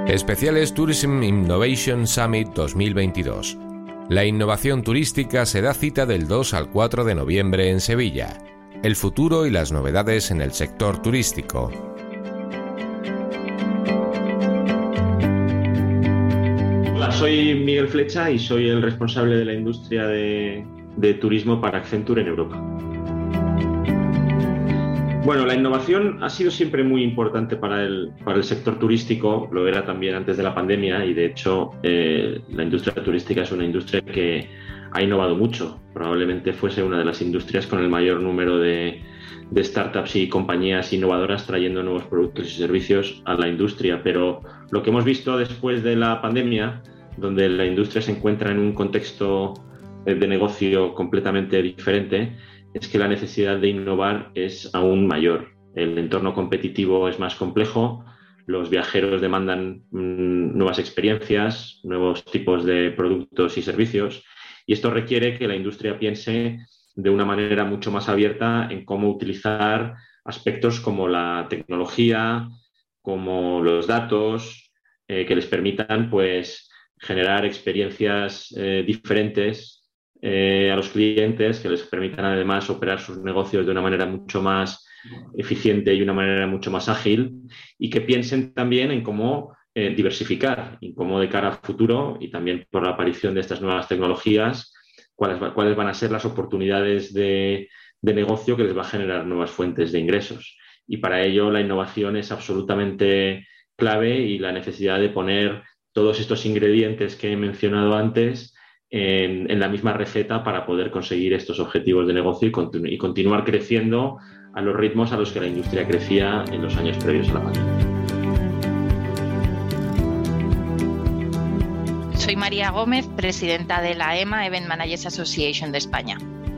Especiales Tourism Innovation Summit 2022. La innovación turística se da cita del 2 al 4 de noviembre en Sevilla. El futuro y las novedades en el sector turístico. Hola, soy Miguel Flecha y soy el responsable de la industria de turismo para Accenture en Europa. Bueno, la innovación ha sido siempre muy importante para el sector turístico, lo era también antes de la pandemia y de hecho la industria turística es una industria que ha innovado mucho. Probablemente fuese una de las industrias con el mayor número de startups y compañías innovadoras trayendo nuevos productos y servicios a la industria, pero lo que hemos visto después de la pandemia, donde la industria se encuentra en un contexto de negocio completamente diferente, es que la necesidad de innovar es aún mayor. El entorno competitivo es más complejo, los viajeros demandan nuevas experiencias, nuevos tipos de productos y servicios, y esto requiere que la industria piense de una manera mucho más abierta en cómo utilizar aspectos como la tecnología, como los datos, que les permitan pues, generar experiencias diferentes a los clientes, que les permitan además operar sus negocios de una manera mucho más eficiente y una manera mucho más ágil, y que piensen también en cómo diversificar y cómo de cara al futuro y también por la aparición de estas nuevas tecnologías, cuáles van a ser las oportunidades de negocio que les va a generar nuevas fuentes de ingresos. Y para ello la innovación es absolutamente clave y la necesidad de poner todos estos ingredientes que he mencionado antes en la misma receta para poder conseguir estos objetivos de negocio y continuar creciendo a los ritmos a los que la industria crecía en los años previos a la pandemia. Soy María Gómez, presidenta de la EMA, Event Managers Association de España.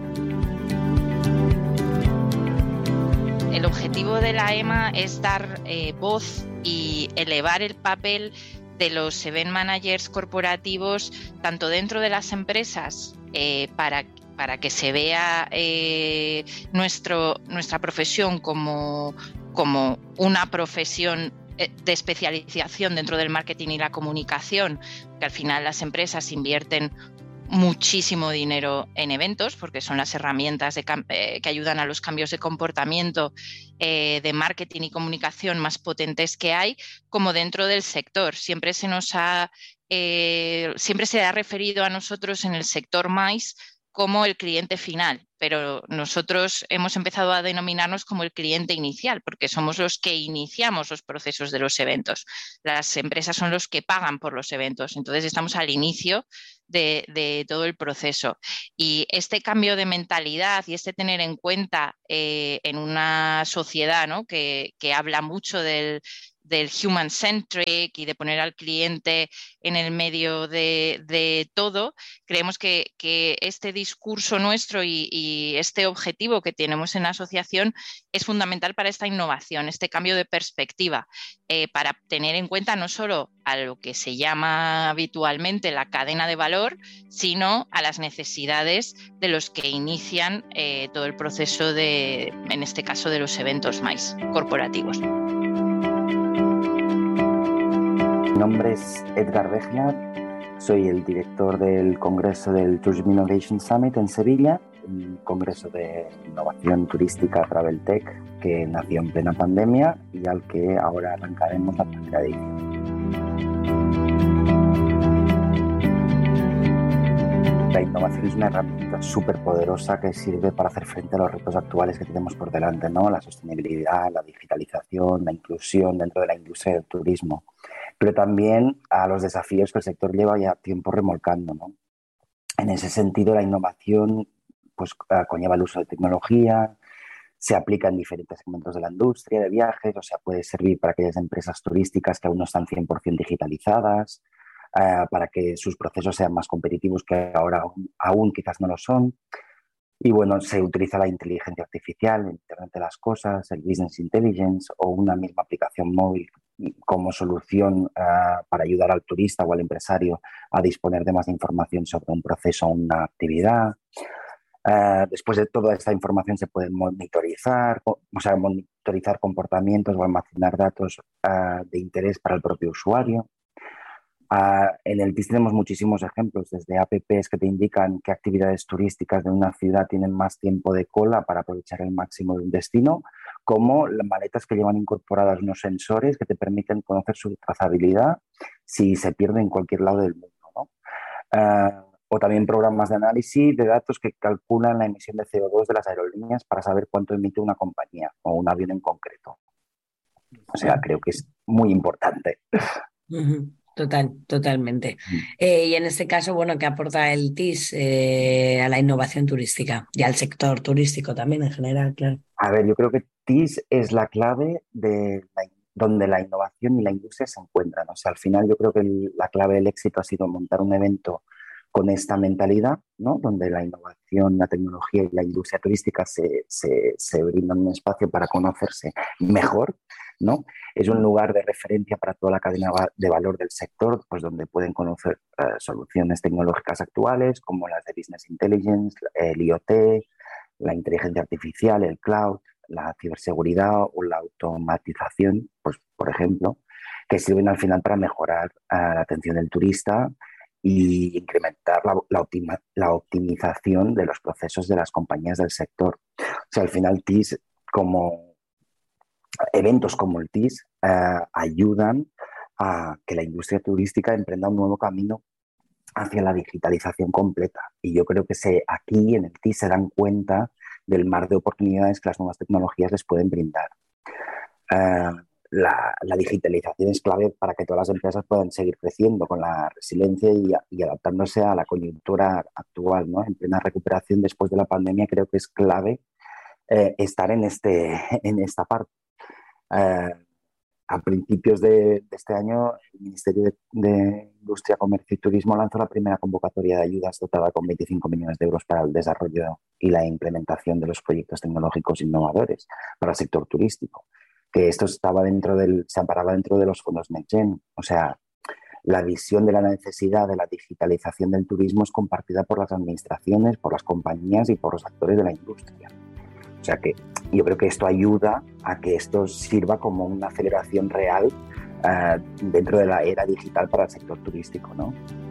El objetivo de la EMA es dar voz y elevar el papel de los event managers corporativos, tanto dentro de las empresas, para que se vea nuestra profesión como una profesión de especialización dentro del marketing y la comunicación, que al final las empresas invierten muchísimo dinero en eventos porque son las herramientas que ayudan a los cambios de comportamiento de marketing y comunicación más potentes que hay, como dentro del sector. Siempre se ha referido a nosotros en el sector MICE como el cliente final, pero nosotros hemos empezado a denominarnos como el cliente inicial, porque somos los que iniciamos los procesos de los eventos. Las empresas son los que pagan por los eventos, entonces estamos al inicio de todo el proceso. Y este cambio de mentalidad y este tener en cuenta en una sociedad, ¿no?, que habla mucho del human-centric y de poner al cliente en el medio de todo, creemos que este discurso nuestro y este objetivo que tenemos en la asociación es fundamental para esta innovación, este cambio de perspectiva, para tener en cuenta no solo a lo que se llama habitualmente la cadena de valor, sino a las necesidades de los que inician todo el proceso en este caso, de los eventos MICE corporativos. Mi nombre es Edgar Begnar, soy el director del Congreso del Tourism Innovation Summit en Sevilla, un congreso de innovación turística Travel Tech que nació en plena pandemia y al que ahora arrancaremos la primera edición. La innovación es una herramienta súper poderosa que sirve para hacer frente a los retos actuales que tenemos por delante, ¿no? La sostenibilidad, la digitalización, la inclusión dentro de la industria del turismo, pero también a los desafíos que el sector lleva ya tiempo remolcando, ¿no? En ese sentido, la innovación pues, conlleva el uso de tecnología, se aplica en diferentes segmentos de la industria de viajes, o sea, puede servir para aquellas empresas turísticas que aún no están 100% digitalizadas, para que sus procesos sean más competitivos que ahora aún quizás no lo son. Y bueno, se utiliza la inteligencia artificial, el Internet de las cosas, el Business Intelligence o una misma aplicación móvil como solución para ayudar al turista o al empresario a disponer de más información sobre un proceso o una actividad. Después de toda esta información se pueden monitorizar comportamientos o almacenar datos de interés para el propio usuario. En el TIS tenemos muchísimos ejemplos, desde apps que te indican qué actividades turísticas de una ciudad tienen más tiempo de cola para aprovechar el máximo de un destino, como las maletas que llevan incorporadas unos sensores que te permiten conocer su trazabilidad si se pierde en cualquier lado del mundo, ¿no? O también programas de análisis de datos que calculan la emisión de CO2 de las aerolíneas para saber cuánto emite una compañía o un avión en concreto. O sea, creo que es muy importante. Totalmente. Y en este caso, bueno, ¿qué aporta el TIS a la innovación turística y al sector turístico también en general, claro? A ver, yo creo que TIS es la clave de donde la innovación y la industria se encuentran. O sea, al final yo creo que la clave del éxito ha sido montar un evento con esta mentalidad, ¿no? Donde la innovación, la tecnología y la industria turística se brindan un espacio para conocerse mejor, ¿no? Es un lugar de referencia para toda la cadena de valor del sector, pues donde pueden conocer soluciones tecnológicas actuales como las de Business Intelligence, el IoT, la inteligencia artificial, el cloud, la ciberseguridad o la automatización, pues por ejemplo, que sirven al final para mejorar la atención del turista y incrementar la optimización de los procesos de las compañías del sector. O sea, al final TIS, eventos como el TIS ayudan a que la industria turística emprenda un nuevo camino hacia la digitalización completa. Y yo creo que aquí en el TIS se dan cuenta del mar de oportunidades que las nuevas tecnologías les pueden brindar. La digitalización es clave para que todas las empresas puedan seguir creciendo con la resiliencia y adaptándose a la coyuntura actual, ¿no? En plena recuperación después de la pandemia, creo que es clave estar en esta parte. A principios de este año, el Ministerio de Industria, Comercio y Turismo lanzó la primera convocatoria de ayudas dotada con 25 millones de euros para el desarrollo y la implementación de los proyectos tecnológicos innovadores para el sector turístico. Que esto se amparaba dentro de los fondos NextGen. O sea, la visión de la necesidad de la digitalización del turismo es compartida por las administraciones, por las compañías y por los actores de la industria. O sea que yo creo que esto ayuda a que esto sirva como una aceleración real dentro de la era digital para el sector turístico, ¿no?